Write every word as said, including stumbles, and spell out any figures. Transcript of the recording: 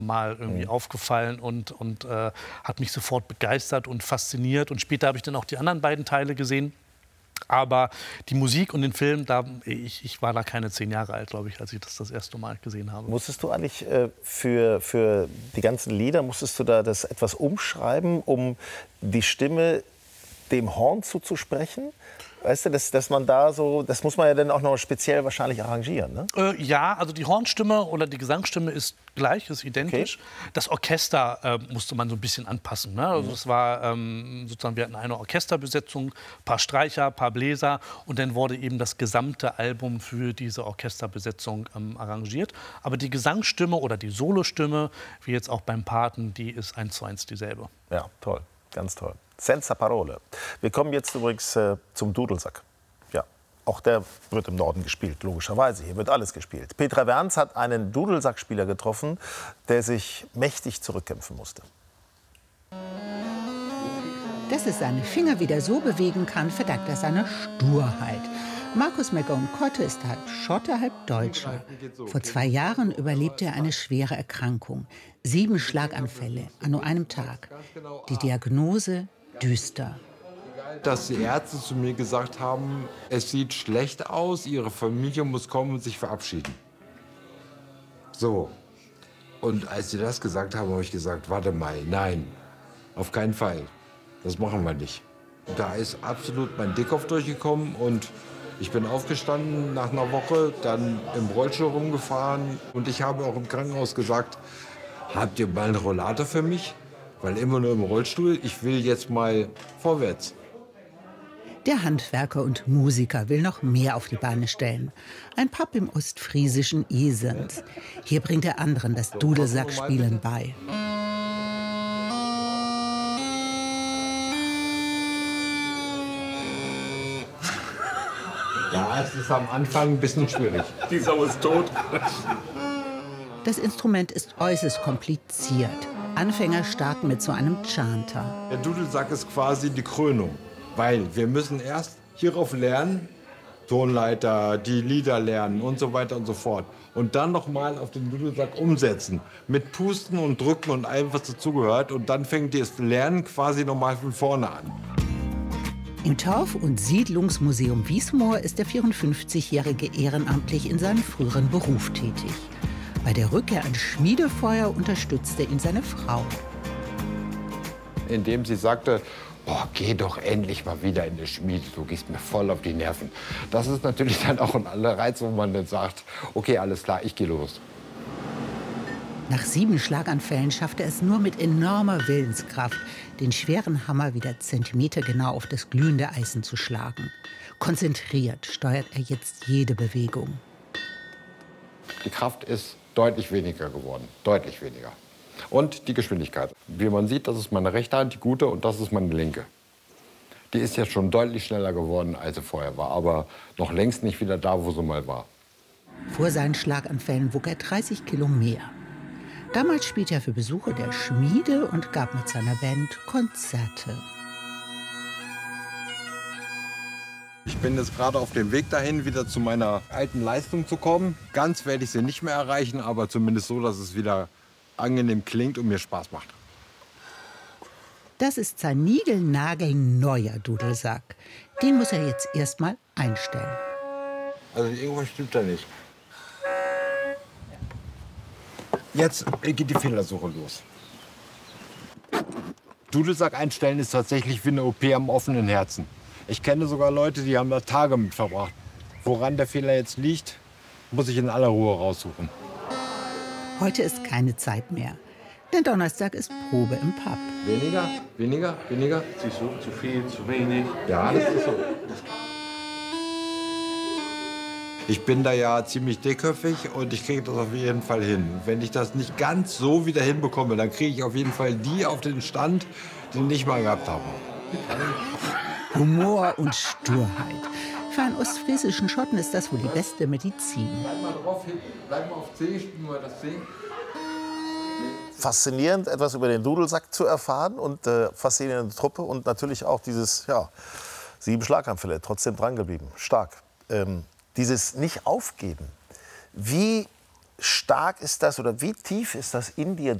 mal irgendwie Mhm. aufgefallen und, und äh, hat mich sofort begeistert und fasziniert. Und später habe ich dann auch die anderen beiden Teile gesehen. Aber die Musik und den Film, da, ich, ich war da keine zehn Jahre alt, glaube ich, als ich das das erste Mal gesehen habe. Musstest du eigentlich äh, für, für die ganzen Lieder, musstest du da das etwas umschreiben, um die Stimme dem Horn zuzusprechen? Weißt du, dass, dass man da so, das muss man ja dann auch noch speziell wahrscheinlich arrangieren, ne? Äh, ja, also die Hornstimme oder die Gesangsstimme ist gleich, ist identisch. Okay. Das Orchester äh, musste man so ein bisschen anpassen. Ne? Also es war ähm, sozusagen, wir hatten eine Orchesterbesetzung, ein paar Streicher, ein paar Bläser und dann wurde eben das gesamte Album für diese Orchesterbesetzung ähm, arrangiert. Aber die Gesangsstimme oder die Solostimme, wie jetzt auch beim Paten, die ist eins zu eins dieselbe. Ja, toll, ganz toll. Senza parole. Wir kommen jetzt übrigens äh, zum Dudelsack. Ja, auch der wird im Norden gespielt, logischerweise. Hier wird alles gespielt. Petra Werns hat einen Dudelsackspieler getroffen, der sich mächtig zurückkämpfen musste. Dass es seine Finger wieder so bewegen kann, verdankt er seiner Sturheit. Markus McGowan-Kotte ist halb Schotte, halb Deutscher. Vor zwei Jahren überlebte er eine schwere Erkrankung. Sieben Schlaganfälle an nur einem Tag. Die Diagnose düster. Dass die Ärzte zu mir gesagt haben, es sieht schlecht aus, ihre Familie muss kommen und sich verabschieden. So. Und als sie das gesagt haben, habe ich gesagt, warte mal, nein, auf keinen Fall. Das machen wir nicht. Da ist absolut mein Dickkopf durchgekommen und ich bin aufgestanden nach einer Woche, dann im Rollstuhl rumgefahren und ich habe auch im Krankenhaus gesagt, habt ihr mal einen Rollator für mich? Weil immer nur im Rollstuhl, ich will jetzt mal vorwärts. Der Handwerker und Musiker will noch mehr auf die Beine stellen. Ein Pub im ostfriesischen Esens. Hier bringt er anderen das Dudelsackspielen bei. Ja, es ist am Anfang ein bisschen schwierig. Die Sau ist tot. Das Instrument ist äußerst kompliziert. Anfänger starten mit so einem Chanter. Der Dudelsack ist quasi die Krönung, weil wir müssen erst hierauf lernen, Tonleiter, die Lieder lernen und so weiter und so fort. Und dann noch mal auf den Dudelsack umsetzen, mit Pusten und Drücken und allem, was dazugehört. Und dann fängt das Lernen quasi noch mal von vorne an. Im Torf- und Siedlungsmuseum Wiesmoor ist der vierundfünfzigjährige ehrenamtlich in seinem früheren Beruf tätig. Bei der Rückkehr ans Schmiedefeuer unterstützte ihn seine Frau. Indem sie sagte, boah, geh doch endlich mal wieder in die Schmiede, du gehst mir voll auf die Nerven. Das ist natürlich dann auch ein Anreiz, wo man dann sagt, okay, alles klar, ich gehe los. Nach sieben Schlaganfällen schaffte er es nur mit enormer Willenskraft, den schweren Hammer wieder zentimetergenau auf das glühende Eisen zu schlagen. Konzentriert steuert er jetzt jede Bewegung. Die Kraft ist deutlich weniger geworden, deutlich weniger. Und die Geschwindigkeit. Wie man sieht, das ist meine rechte Hand, die gute, und das ist meine linke. Die ist jetzt schon deutlich schneller geworden, als sie vorher war, aber noch längst nicht wieder da, wo sie mal war. Vor seinen Schlaganfällen wog er dreißig Kilo mehr. Damals spielte er für Besucher der Schmiede und gab mit seiner Band Konzerte. Ich bin jetzt gerade auf dem Weg dahin, wieder zu meiner alten Leistung zu kommen. Ganz werde ich sie nicht mehr erreichen, aber zumindest so, dass es wieder angenehm klingt und mir Spaß macht. Das ist sein niegelnagelneuer Dudelsack. Den muss er jetzt erst mal einstellen. Also irgendwas stimmt da nicht. Jetzt geht die Fehlersuche los. Dudelsack einstellen ist tatsächlich wie eine O P am offenen Herzen. Ich kenne sogar Leute, die haben da Tage mit verbracht. Woran der Fehler jetzt liegt, muss ich in aller Ruhe raussuchen. Heute ist keine Zeit mehr, denn Donnerstag ist Probe im Pub. Weniger, weniger, weniger. Siehst du, zu viel, zu wenig. Ja, das ist so. Ich bin da ja ziemlich dickköpfig und ich kriege das auf jeden Fall hin. Wenn ich das nicht ganz so wieder hinbekomme, dann kriege ich auf jeden Fall die auf den Stand, die ich nicht mal gehabt habe. Humor und Sturheit. Für einen ostfriesischen Schotten ist das wohl die beste Medizin. Bleib mal drauf, bleib mal auf C, spielen wir das C. Faszinierend, etwas über den Dudelsack zu erfahren und äh, faszinierende Truppe und natürlich auch dieses, ja, sieben Schlaganfälle, trotzdem dran geblieben. Stark. Ähm, dieses Nicht-Aufgeben. Wie stark ist das oder wie tief ist das in dir